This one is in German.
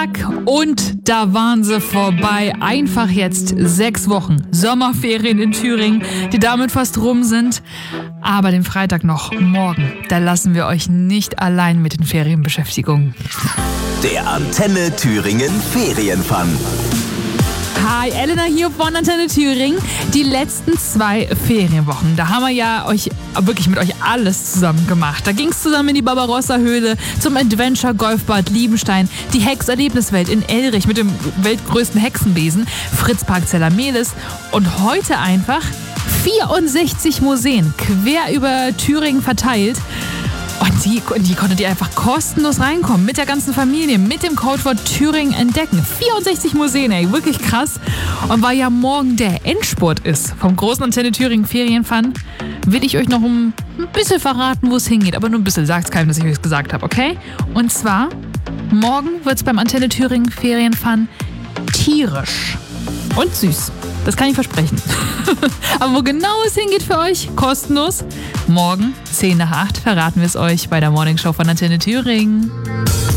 Zack, und da waren sie vorbei. Einfach jetzt 6 Wochen Sommerferien in Thüringen, die damit fast rum sind. Aber den Freitag noch, morgen, da lassen wir euch nicht allein mit den Ferienbeschäftigungen. Der Antenne Thüringen Ferienfun. Hi, Elena hier von Antenne Thüringen. Die letzten 2 Ferienwochen, da haben wir ja wirklich mit euch alles zusammen gemacht. Da ging es zusammen in die Barbarossa-Höhle, zum Adventure Golfbad Liebenstein, die Hex-Erlebniswelt in Elrich mit dem weltgrößten Hexenbesen, Fritzpark Zellermelis und heute einfach 64 Museen quer über Thüringen verteilt. Und die konntet ihr einfach kostenlos reinkommen, mit der ganzen Familie, mit dem Codewort Thüringen entdecken. 64 Museen, ey, wirklich krass. Und weil ja morgen der Endspurt ist vom großen Antenne Thüringen Ferienfun, will ich euch noch ein bisschen verraten, wo es hingeht. Aber nur ein bisschen, sagt's keinem, dass ich euch gesagt habe, okay? Und zwar, morgen wird's beim Antenne Thüringen Ferienfun tierisch und süß. Das kann ich versprechen. Aber wo genau es hingeht für euch, kostenlos, morgen 7:50 verraten wir es euch bei der Morningshow von Antenne Thüringen.